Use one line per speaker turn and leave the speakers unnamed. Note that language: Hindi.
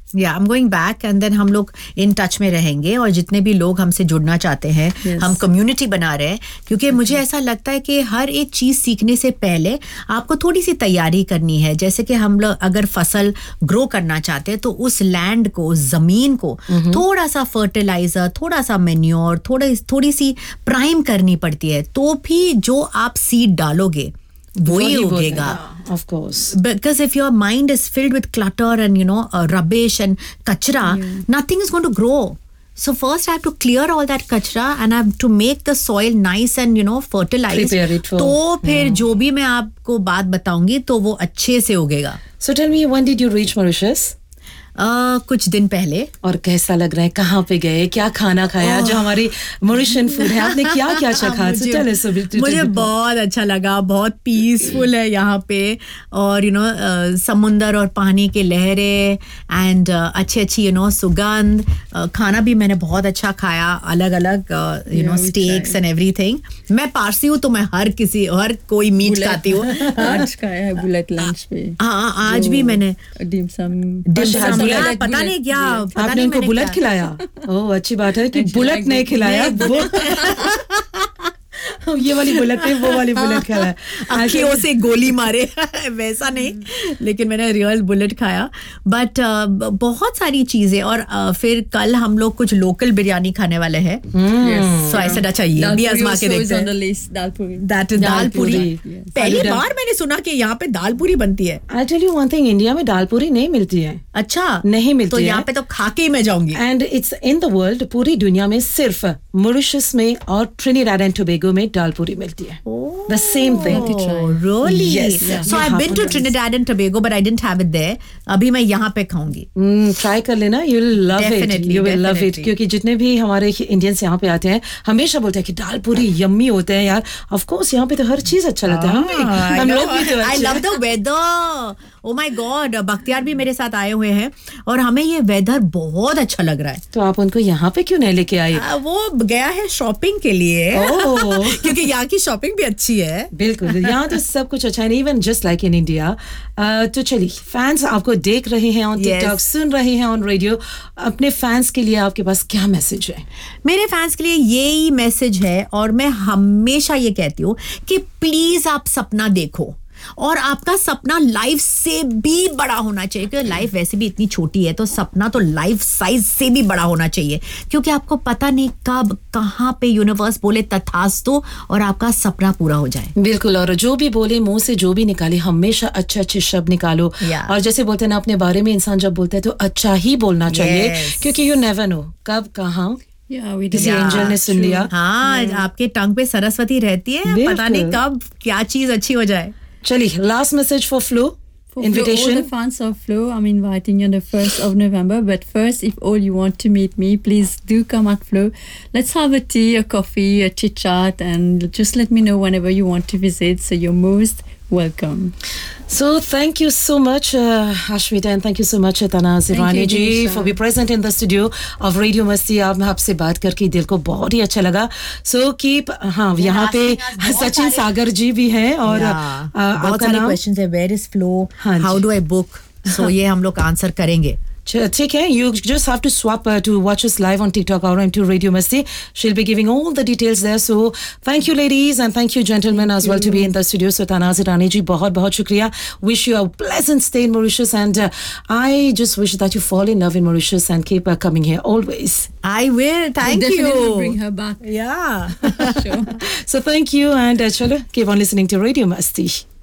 या I am going back and then हम लोग इन टच में रहेंगे और जितने भी लोग हमसे जुड़ना चाहते हैं हम कम्युनिटी बना रहे हैं क्योंकि मुझे ऐसा लगता है कि हर एक चीज़ सीखने से पहले आपको थोड़ी सी तैयारी करनी है जैसे कि हम लोग अगर फसल ग्रो करना चाहते हैं तो उस लैंड को ज़मीन को थोड़ा सा फर्टिलाइजर थोड़ा सा मेन्योर थोड़ी सी प्राइम करनी पड़ती है तो भी जो आप सीड डालोगे वही उगेगा.
Of course.
Because if your mind is filled with clutter and rubbish and kachra, nothing is going to grow. So first I have to clear all that kachra and I have to make the soil nice and fertilized.
Prepare it for.
तो फिर जो भी मैं आपको बात बताऊंगी तो वो अच्छे से उगेगा.
So tell me, when did you reach Mauritius?
कुछ दिन पहले.
और कैसा लग रहा है? कहाँ पे गए? क्या खाना खाया? जो हमारी मॉरिशियन फूड है आपने क्या क्या चखा?
मुझे बहुत अच्छा लगा. बहुत पीसफुल है यहाँ पे और समुंदर और पानी के लहरें एंड अच्छी सुगंध. खाना भी मैंने बहुत अच्छा खाया. अलग अलग स्टेक्स एंड एवरीथिंग. मैं पारसी हूँ तो मैं हर कोई मीट खाती हूँ.
आज खाया है बुलेट लंच पे.
हाँ आज भी मैंने
डिम
पता नहीं क्या
आपने उनको बुलेट खिलाया. ओह अच्छी बात है कि बुलेट नहीं खिलाया. ये वाली बुलेट है वो वाली बुलेट खिलाया.
आँखों से गोली मारे वैसा नहीं लेकिन मैंने रियल बुलेट खाया. बट बहुत सारी चीजें और फिर कल हम लोग कुछ लोकल बिरयानी खाने वाले हैं. सो आई सेड अच्छा ये भी आजमा के देखते हैं. दाल पूरी पहली बार मैंने सुना कि यहाँ पे दाल पूरी बनती है.
I tell you one thing, India में दाल पूरी नहीं मिलती है.
अच्छा
नहीं मिलती
तो यहाँ पे तो खा के ही मैं जाऊंगी.
And it's in the world, पूरी दुनिया में सिर्फ मॉरिशस में और ट्रिनिडाड एंड टोबैगो में दाल पूरी मिलती है. The same thing.
Oh, really?
Yes.
So I've been to Trinidad and Tobago, but I didn't have it there. अभी मैं यहाँ पे खाऊंगी.
Try कर लेना. You will love it. You will love it. क्योंकि जितने भी हमारे इंडियंस यहाँ पे आते हैं हमेशा बोलते हैं कि दाल पूरी यम्मी होते हैं यार. Of course यहाँ पे तो हर चीज अच्छा लगता है. हम लोग भी तो.
I love the weather. Oh my God, Bakhtiyar भी मेरे साथ आए हुए हैं और हमें ये वेदर बहुत अच्छा लग रहा है.
तो आप उनको यहाँ पे क्यों नहीं लेके आए?
वो गया है शॉपिंग के लिए. क्योंकि यहाँ की शॉपिंग भी अच्छी है.
बिल्कुल यहाँ तो सब कुछ अच्छा है. Even just like in India. तो चलिए, फैंस आपको देख रहे हैं ऑन टिकटॉक, सुन रहे हैं ऑन रेडियो. अपने फैंस के लिए आपके पास क्या मैसेज है?
मेरे फैंस के लिए यही मैसेज है और मैं हमेशा ये कहती हूँ कि प्लीज आप सपना देखो और आपका सपना लाइफ से भी बड़ा होना चाहिए. क्योंकि लाइफ वैसे भी इतनी छोटी है तो सपना तो लाइफ साइज से भी बड़ा होना चाहिए. क्योंकि आपको पता नहीं कब कहाँ पे यूनिवर्स बोले तथास्तु और आपका सपना पूरा हो जाए.
बिल्कुल. और जो भी बोले, मुंह से जो भी निकाले, हमेशा अच्छे अच्छे शब्द निकालो. और जैसे बोलते हैं ना, अपने बारे में इंसान जब बोलता है तो अच्छा ही बोलना चाहिए. क्योंकि यू नेवर नो कब कहाँ किसी एंजल ने सुन लिया.
हाँ, आपके टंग पे सरस्वती रहती है. पता नहीं कब क्या चीज अच्छी हो जाए.
चलिए, last message for Flo. Invitation.
For all the fans of Flo, I'm inviting you on the 1st of November. But first, if all you want to meet me, please do come at Flo. Let's have a tea, a coffee, a chit chat, and just let me know whenever you want to visit. So you're most welcome.
So thank you so much, Ashmita, and thank you so much, Tanaz Irani ji, for being present in the studio of Radio Masti. आपसे बात करके दिल को बहुत ही अच्छा लगा. So keep, हाँ, यहाँ पे सचिन सागर जी भी हैं और
बहुत सारे क्वेश्चंस है. Where is Flo? How do I book? So ये हम लोग आंसर करेंगे.
Take care. You just have to swap to watch us live on TikTok or on to Radio Masti. She'll be giving all the details there. So thank you, ladies, and thank you, gentlemen, as well to be in the studio. So Tanaz Irani ji, बहुत shukriya. Wish you a pleasant stay in Mauritius, and I just wish that you fall in love in Mauritius and keep coming here always.
I will. Thank you.
Definitely bring her back.
Yeah.
Sure.
So thank you, and chalo, keep on listening to Radio Masti.